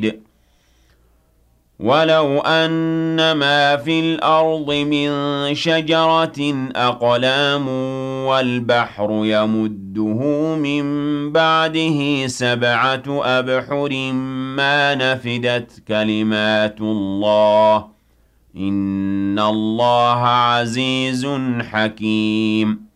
شديد ولو أن ما في الأرض من شجرة أقلام والبحر يمده من بعده 7 أبحر ما نفدت كلمات الله إن الله عزيز حكيم